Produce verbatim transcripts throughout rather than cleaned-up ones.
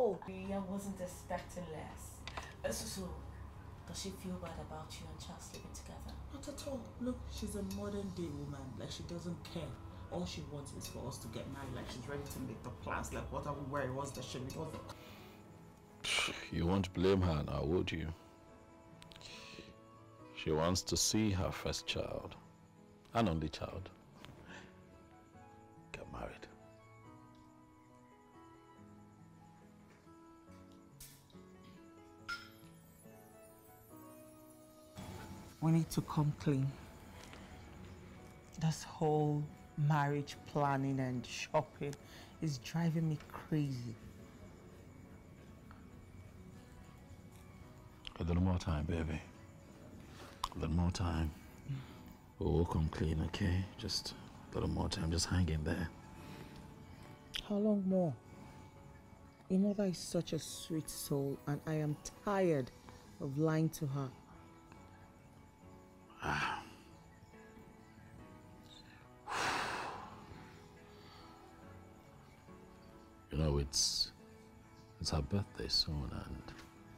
Oh, I wasn't expecting less. Uh, so, so, does she feel bad about you and Charles living together? Not at all. Look, she's a modern day woman. Like, she doesn't care. All she wants is for us to get married. Like, she's ready to make the plans. Like, what are we wearing? What's the shape? What's the... You won't blame her now, would you? She wants to see her first child, and only child, get married. We need to come clean. This whole marriage planning and shopping is driving me crazy. A little more time, baby. A little more time. Mm. We'll come clean, okay? Just a little more time. Just hang in there. How long more? Your mother is such a sweet soul, and I am tired of lying to her. Ah. You know, it's it's her birthday soon, and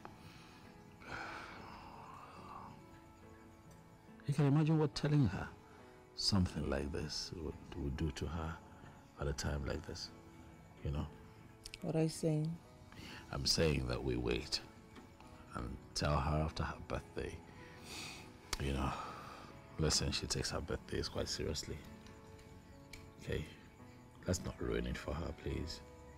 you can imagine what telling her something like this would, would do to her at a time like this, you know? What are you saying? I'm saying that we wait and tell her after her birthday. You know, listen, she takes her birthdays quite seriously. Okay? Let's not ruin it for her, please.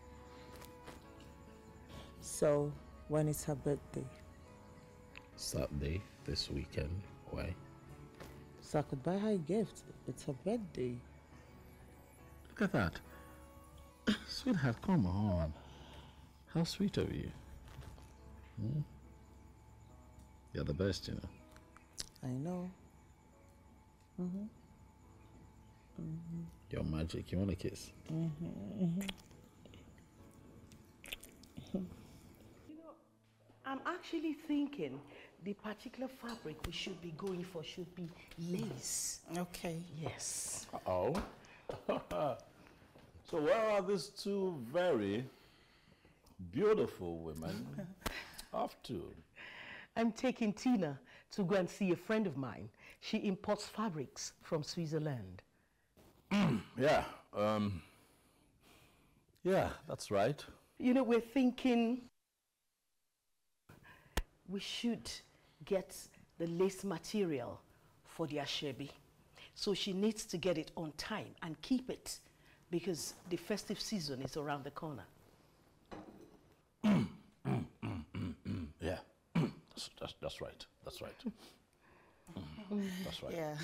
So, when is her birthday? Saturday, this weekend. Why? So I could buy her a gift. It's her birthday. Look at that. Sweetheart, come on. How sweet of you. Hmm? You're the best, you know. I know. Mm-hmm. Mm-hmm. You're magic. You want a kiss? Mm-hmm. Mm-hmm. You know, I'm actually thinking the particular fabric we should be going for should be lace. Okay. Yes. Uh-oh. So where are these two very beautiful women off to? I'm taking Tina to go and see a friend of mine. She imports fabrics from Switzerland. Yeah, um, yeah, that's right. You know, we're thinking we should get the lace material for the Asoebi. So she needs to get it on time and keep it because the festive season is around the corner. Yeah. That's, that's, that's right. That's right. Mm, that's right. Yeah.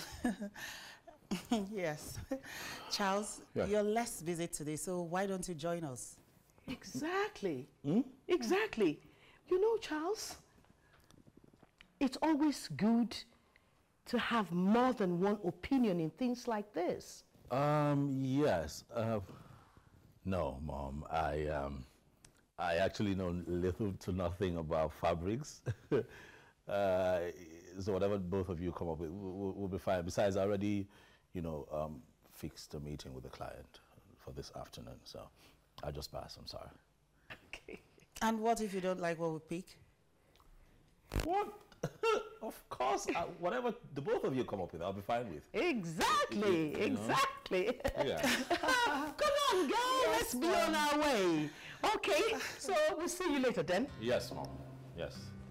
Yes. Charles, yeah. You're less busy today, so why don't you join us? Exactly. Hmm? Exactly. You know, Charles, it's always good to have more than one opinion in things like this. Um, yes. Uh, no, Mom. I, um... I actually know little to nothing about fabrics. uh, so whatever both of you come up with will, will be fine. Besides, I already, you know, um, fixed a meeting with the client for this afternoon. So I'll just pass. I'm sorry. Okay. And what if you don't like what we pick? What? Of course. Uh, whatever the both of you come up with, I'll be fine with. Exactly. You know? Exactly. Yeah. Come on, girl. Let's be on our way. Okay. So we'll see you later then. Yes, Mom. Yes.